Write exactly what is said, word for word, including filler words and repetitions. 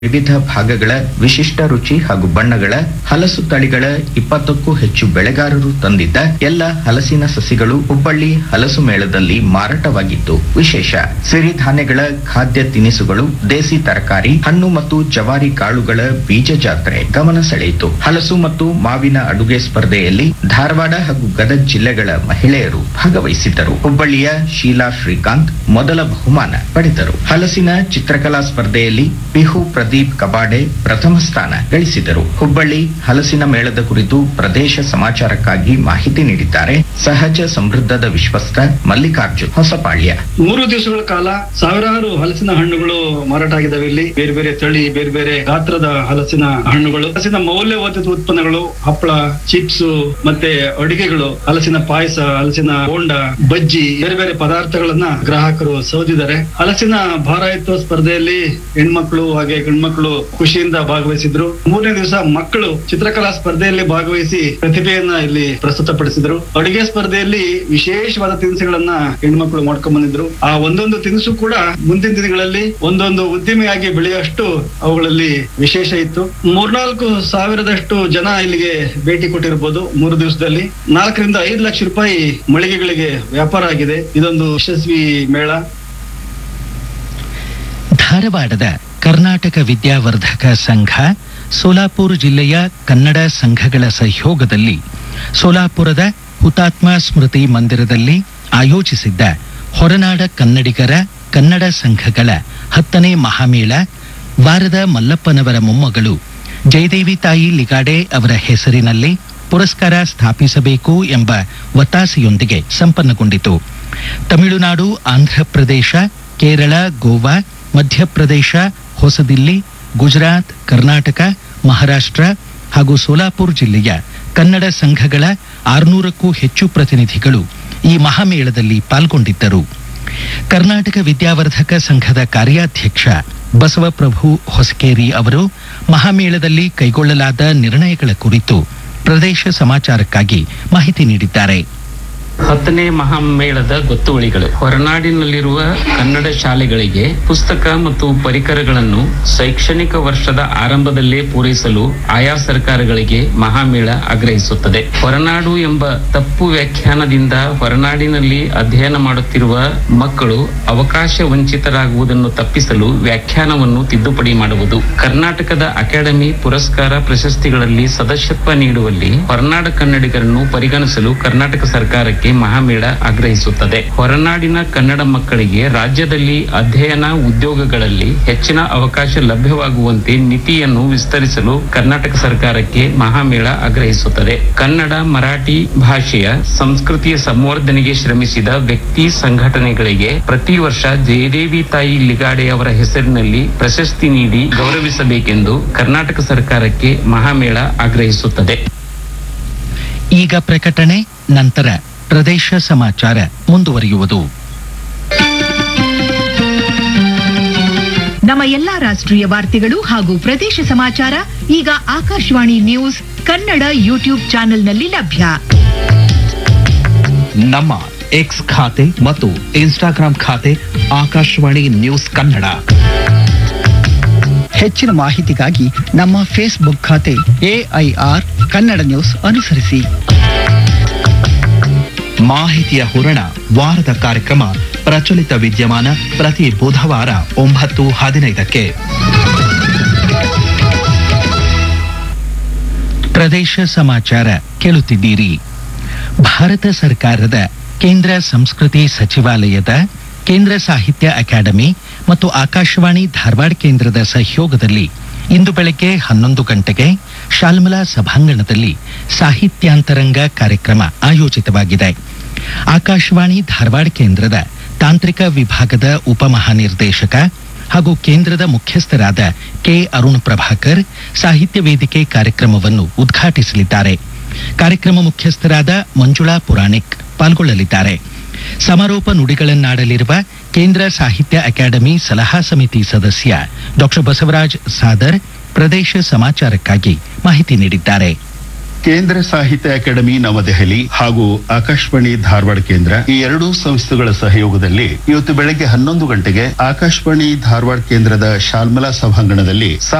ವಿವಿಧ ಭಾಗಗಳ ವಿಶಿಷ್ಟ ರುಚಿ ಹಾಗೂ ಬಣ್ಣಗಳ ಹಲಸು ತಳಿಗಳ ಇಪ್ಪತ್ತಕ್ಕೂ ಹೆಚ್ಚು ಬೆಳೆಗಾರರು ತಂದಿದ್ದ ಎಲ್ಲ ಹಲಸಿನ ಸಸಿಗಳು ಹುಬ್ಬಳ್ಳಿ ಹಲಸು ಮೇಳದಲ್ಲಿ ಮಾರಾಟವಾಗಿತ್ತು. ವಿಶೇಷ ಸಿರಿಧಾನ್ಯಗಳ ಖಾದ್ಯ ತಿನಿಸುಗಳು, ದೇಸಿ ತರಕಾರಿ, ಹಣ್ಣು ಮತ್ತು ಜವಾರಿ ಕಾಳುಗಳ ಬೀಜ ಜಾತ್ರೆ ಗಮನ ಸೆಳೆಯಿತು. ಹಲಸು ಮತ್ತು ಮಾವಿನ ಅಡುಗೆ ಸ್ಪರ್ಧೆಯಲ್ಲಿ ಧಾರವಾಡ ಹಾಗೂ ಗದಗ ಜಿಲ್ಲೆಗಳ ಮಹಿಳೆಯರು ಭಾಗವಹಿಸಿದ್ದರು. ಹುಬ್ಬಳ್ಳಿಯ ಶೀಲಾ ಶ್ರೀಕಾಂತ್ ಮೊದಲ ಬಹುಮಾನ ಪಡೆದರು. ಹಲಸಿನ ಚಿತ್ರಕಲಾ ಸ್ಪರ್ಧೆಯಲ್ಲಿ ಪಿಹು ಪ್ರದೀಪ್ ಕಬಾಡೆ ಪ್ರಥಮ ಸ್ಥಾನ ಗಳಿಸಿದರು. ಹುಬ್ಬಳ್ಳಿ ಹಲಸಿನ ಮೇಳದ ಕುರಿತು ಪ್ರದೇಶ ಸಮಾಚಾರಕ್ಕಾಗಿ ಮಾಹಿತಿ ನೀಡಿದ್ದಾರೆ ಸಹಜ ಸಮೃದ್ಧದ ವಿಶ್ವಸ್ತ ಮಲ್ಲಿಕಾರ್ಜುನ್ ಹೊಸಪಾಳ್ಯ. ಮೂರು ದಿವಸಗಳ ಕಾಲ ಸಾವಿರಾರು ಹಲಸಿನ ಹಣ್ಣುಗಳು ಮಾರಾಟ ಆಗಿದ್ದಾವೆ. ಇಲ್ಲಿ ಬೇರೆ ಬೇರೆ ತಳಿ, ಬೇರೆ ಬೇರೆ ಗಾತ್ರದ ಹಲಸಿನ ಹಣ್ಣುಗಳು, ಹಲಸಿನ ಮೌಲ್ಯವರ್ಧಿತ ಉತ್ಪನ್ನಗಳು, ಹಪ್ಪಳ, ಚಿಪ್ಸ್ ಮತ್ತೆ ಅಡುಗೆಗಳು, ಹಲಸಿನ ಪಾಯಸ, ಹಲಸಿನ ಬೋಂಡ, ಬಜ್ಜಿ, ಬೇರೆ ಬೇರೆ ಪದಾರ್ಥಗಳನ್ನ ಗ್ರಾಹಕರು ಸೌದಿದ್ದಾರೆ. ಹಲಸಿನ ಭಾರ ಎತ್ತುವ ಸ್ಪರ್ಧೆಯಲ್ಲಿ ಹೆಣ್ಮಕ್ಳು ಹಾಗೆ ಗಂಡ್ಮಕ್ಳು ಖುಷಿಯಿಂದ ಭಾಗವಹಿಸಿದ್ರು. ಮೂರನೇ ದಿವಸ ಮಕ್ಕಳು ಚಿತ್ರಕಲಾ ಸ್ಪರ್ಧೆಯಲ್ಲಿ ಭಾಗವಹಿಸಿ ಪ್ರತಿಭೆಯನ್ನ ಇಲ್ಲಿ ಪ್ರಸ್ತುತಪಡಿಸಿದ್ರು. ಅಡುಗೆ ಸ್ಪರ್ಧೆಯಲ್ಲಿ ವಿಶೇಷವಾದ ತಿನಿಸುಗಳನ್ನ ಹೆಣ್ಮಕ್ಳು ಮಾಡ್ಕೊಂಡ್ ಬಂದಿದ್ರು. ಆ ಒಂದೊಂದು ತಿನಿಸು ಕೂಡ ಮುಂದಿನ ದಿನಗಳಲ್ಲಿ ಒಂದೊಂದು ಉದ್ಯಮಿಯಾಗಿ ಬೆಳೆಯುವಷ್ಟು ಅವುಗಳಲ್ಲಿ ವಿಶೇಷ ಇತ್ತು. ಮೂರ್ನಾಲ್ಕು ಸಾವಿರದಷ್ಟು ಜನ ಇಲ್ಲಿಗೆ ಭೇಟಿ ಕೊಟ್ಟಿರಬಹುದು. ಮೂರು ದಿವಸದಲ್ಲಿ ನಾಲ್ಕರಿಂದ ಐದು ಲಕ್ಷ ರೂಪಾಯಿ ಮಳಿಗೆಗಳಿಗೆ ವ್ಯಾಪಾರ ಆಗಿದೆ. ಇದೊಂದು ಯಶಸ್ವಿ ಮೇಳ. ಧಾರವಾಡದ ಕರ್ನಾಟಕ ವಿದ್ಯಾವರ್ಧಕ ಸಂಘ, ಸೋಲಾಪುರ ಜಿಲ್ಲೆಯ ಕನ್ನಡ ಸಂಘಗಳ ಸಹಯೋಗದಲ್ಲಿ ಸೋಲಾಪುರದ ಹುತಾತ್ಮ ಸ್ಮೃತಿ ಮಂದಿರದಲ್ಲಿ ಆಯೋಜಿಸಿದ್ದ ಹೊರನಾಡ ಕನ್ನಡಿಗರ ಕನ್ನಡ ಸಂಘಗಳ ಹತ್ತನೇ ಮಹಾಮೇಳ ವಾರದ ಮಲ್ಲಪ್ಪನವರ ಮೊಮ್ಮಗಳು ಜಯದೇವಿ ತಾಯಿ ಲಿಗಾಡೆ ಅವರ ಹೆಸರಿನಲ್ಲಿ ಪುರಸ್ಕಾರ ಸ್ಥಾಪಿಸಬೇಕು ಎಂಬ ಒತ್ತಾಸೆಯೊಂದಿಗೆ ಸಂಪನ್ನಗೊಂಡಿತು. ತಮಿಳುನಾಡು, ಆಂಧ್ರಪ್ರದೇಶ, ಕೇರಳ, ಗೋವಾ, ಮಧ್ಯಪ್ರದೇಶ, ಹೊಸದಿಲ್ಲಿ, ಗುಜರಾತ್, ಕರ್ನಾಟಕ, ಮಹಾರಾಷ್ಟ್ರ ಹಾಗೂ ಸೋಲಾಪುರ ಜಿಲ್ಲೆಯ ಕನ್ನಡ ಸಂಘಗಳ ಆರುನೂರಕ್ಕೂ ಹೆಚ್ಚು ಪ್ರತಿನಿಧಿಗಳು ಈ ಮಹಾಮೇಳದಲ್ಲಿ ಪಾಲ್ಗೊಂಡಿದ್ದರು. ಕರ್ನಾಟಕ ವಿದ್ಯಾವರ್ಧಕ ಸಂಘದ ಕಾರ್ಯಾಧ್ಯಕ್ಷ ಬಸವಪ್ರಭು ಹೊಸಕೇರಿ ಅವರು ಮಹಾಮೇಳದಲ್ಲಿ ಕೈಗೊಳ್ಳಲಾದ ನಿರ್ಣಯಗಳ ಕುರಿತು ಪ್ರದೇಶ ಸಮಾಚಾರಕ್ಕಾಗಿ ಮಾಹಿತಿ ನೀಡಿದ್ದಾರೆ. ಹತ್ತನೇ ಮಹಾಮೇಳದ ಗೊತ್ತುವಳಿಗಳು. ಹೊರನಾಡಿನಲ್ಲಿರುವ ಕನ್ನಡ ಶಾಲೆಗಳಿಗೆ ಪುಸ್ತಕ ಮತ್ತು ಪರಿಕರಗಳನ್ನು ಶೈಕ್ಷಣಿಕ ವರ್ಷದ ಆರಂಭದಲ್ಲೇ ಪೂರೈಸಲು ಆಯಾ ಸರ್ಕಾರಗಳಿಗೆ ಮಹಾಮೇಳ ಆಗ್ರಹಿಸುತ್ತದೆ. ಹೊರನಾಡು ಎಂಬ ತಪ್ಪು ವ್ಯಾಖ್ಯಾನದಿಂದ ಹೊರನಾಡಿನಲ್ಲಿ ಅಧ್ಯಯನ ಮಾಡುತ್ತಿರುವ ಮಕ್ಕಳು ಅವಕಾಶ ವಂಚಿತರಾಗುವುದನ್ನು ತಪ್ಪಿಸಲು ವ್ಯಾಖ್ಯಾನವನ್ನು ತಿದ್ದುಪಡಿ ಮಾಡುವುದು. ಕರ್ನಾಟಕದ ಅಕಾಡೆಮಿ ಪುರಸ್ಕಾರ ಪ್ರಶಸ್ತಿಗಳಲ್ಲಿ ಸದಸ್ಯತ್ವ ನೀಡುವಲ್ಲಿ ಹೊರನಾಡ ಕನ್ನಡಿಗರನ್ನು ಪರಿಗಣಿಸಲು ಕರ್ನಾಟಕ ಸರ್ಕಾರಕ್ಕೆ ಮಹಾಮೇಳ ಆಗ್ರಹಿಸುತ್ತದೆ. ಹೊರನಾಡಿನ ಕನ್ನಡ ಮಕ್ಕಳಿಗೆ ರಾಜ್ಯದಲ್ಲಿ ಅಧ್ಯಯನ, ಉದ್ಯೋಗಗಳಲ್ಲಿ ಹೆಚ್ಚಿನ ಅವಕಾಶ ಲಭ್ಯವಾಗುವಂತೆ ನೀತಿಯನ್ನು ವಿಸ್ತರಿಸಲು ಕರ್ನಾಟಕ ಸರ್ಕಾರಕ್ಕೆ ಮಹಾಮೇಳ ಆಗ್ರಹಿಸುತ್ತದೆ. ಕನ್ನಡ, ಮರಾಠಿ ಭಾಷೆಯ ಸಂಸ್ಕೃತಿಯ ಸಂವರ್ಧನೆಗೆ ಶ್ರಮಿಸಿದ ವ್ಯಕ್ತಿ, ಸಂಘಟನೆಗಳಿಗೆ ಪ್ರತಿ ವರ್ಷ ಜಯದೇವಿ ತಾಯಿ ಲಿಗಾಡೆ ಅವರ ಹೆಸರಿನಲ್ಲಿ ಪ್ರಶಸ್ತಿ ನೀಡಿ ಗೌರವಿಸಬೇಕೆಂದು ಕರ್ನಾಟಕ ಸರ್ಕಾರಕ್ಕೆ ಮಹಾಮೇಳ ಆಗ್ರಹಿಸುತ್ತದೆ. ಈಗ ಪ್ರಕಟಣೆ, ನಂತರ ಪ್ರದೇಶ ಸಮಾಚಾರ ಮುಂದುವರಿಯುವುದು. ನಮ್ಮ ಎಲ್ಲಾ ರಾಷ್ಟ್ರೀಯ ವಾರ್ತೆಗಳು ಹಾಗೂ ಪ್ರದೇಶ ಸಮಾಚಾರ ಈಗ ಆಕಾಶವಾಣಿ ನ್ಯೂಸ್ ಕನ್ನಡ ಯೂಟ್ಯೂಬ್ ಚಾನೆಲ್ನಲ್ಲಿ ಲಭ್ಯ. ನಮ್ಮ ಎಕ್ಸ್ ಖಾತೆ ಮತ್ತು ಇನ್ಸ್ಟಾಗ್ರಾಂ ಖಾತೆ ಆಕಾಶವಾಣಿ ನ್ಯೂಸ್ ಕನ್ನಡ. ಹೆಚ್ಚಿನ ಮಾಹಿತಿಗಾಗಿ ನಮ್ಮ ಫೇಸ್ಬುಕ್ ಖಾತೆ ಎಐಆರ್ ಕನ್ನಡ ನ್ಯೂಸ್ ಅನುಸರಿಸಿ. ಮಾಹಿತಿಯ ಹೂರಣ, ವಾರದ ಕಾರ್ಯಕ್ರಮ ಪ್ರಚಲಿತ ವಿದ್ಯಮಾನ ಪ್ರತಿ ಬುಧವಾರ ಒಂಬತ್ತು ಹದಿನೈದಕ್ಕೆ. ಪ್ರದೇಶ ಸಮಾಚಾರ ಕೇಳುತ್ತಿದ್ದೀರಿ. ಭಾರತ ಸರ್ಕಾರದ ಕೇಂದ್ರ ಸಂಸ್ಕೃತಿ ಸಚಿವಾಲಯದ ಕೇಂದ್ರ ಸಾಹಿತ್ಯ ಅಕಾಡೆಮಿ ಮತ್ತು ಆಕಾಶವಾಣಿ ಧಾರವಾಡ ಕೇಂದ್ರದ ಸಹಯೋಗದಲ್ಲಿ ಇಂದು ಬೆಳಗ್ಗೆ ಹನ್ನೊಂದು ಗಂಟೆಗೆ ಶಾಲ್ಮಲಾ ಸಭಾಂಗಣದಲ್ಲಿ ಸಾಹಿತ್ಯಾಂತರಂಗ ಕಾರ್ಯಕ್ರಮ ಆಯೋಜಿತವಾಗಿದೆ. ಆಕಾಶವಾಣಿ ಧಾರವಾಡ ಕೇಂದ್ರದ ತಾಂತ್ರಿಕ ವಿಭಾಗದ ಉಪಮಹಾನಿರ್ದೇಶಕ ಹಾಗೂ ಕೇಂದ್ರದ ಮುಖ್ಯಸ್ಥರಾದ ಕೆ ಅರುಣ್ ಪ್ರಭಾಕರ್ ಸಾಹಿತ್ಯ ವೇದಿಕೆ ಕಾರ್ಯಕ್ರಮವನ್ನು ಉದ್ಘಾಟಿಸಲಿದ್ದಾರೆ. ಕಾರ್ಯಕ್ರಮ ಮುಖ್ಯಸ್ಥರಾದ ಮಂಜುಳಾ ಪುರಾಣಿಕ್ ಪಾಲ್ಗೊಳ್ಳಲಿದ್ದಾರೆ. ಸಮಾರೋಪ ನುಡಿಗಳನ್ನಾಡಲಿರುವ ಕೇಂದ್ರ ಸಾಹಿತ್ಯ ಅಕಾಡೆಮಿ ಸಲಹಾ ಸಮಿತಿ ಸದಸ್ಯ ಡಾಕ್ಟರ್ ಬಸವರಾಜ್ ಸಾದರ್ ಪ್ರದೇಶ ಸಮಾಚಾರಕ್ಕಾಗಿ ಮಾಹಿತಿ ನೀಡಿದ್ದಾರೆ. ಕೇಂದ್ರ ಸಾಹಿತ್ಯ ಅಕಾಡೆಮಿ ನವದೆಹಲಿ ಹಾಗೂ ಆಕಾಶವಾಣಿ ಧಾರವಾಡ ಕೇಂದ್ರ ಈ ಎರಡೂ ಸಂಸ್ಥೆಗಳ ಸಹಯೋಗದಲ್ಲಿ ಇವತ್ತು ಬೆಳಗ್ಗೆ ಹನ್ನೊಂದು ಗಂಟೆಗೆ ಆಕಾಶವಾಣಿ ಧಾರವಾಡ ಕೇಂದ್ರದ ಶಾಲ್ಮಲಾ ಸಭಾಂಗಣದಲ್ಲಿ